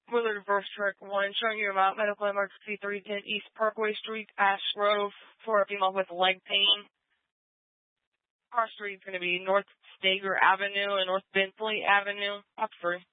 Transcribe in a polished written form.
Willard Reverse Track 1, showing you about medical emergency 310 East Parkway Street, Ash Grove, for a female with leg pain. Our street's going to be North Stager Avenue and North Bentley Avenue. That's free.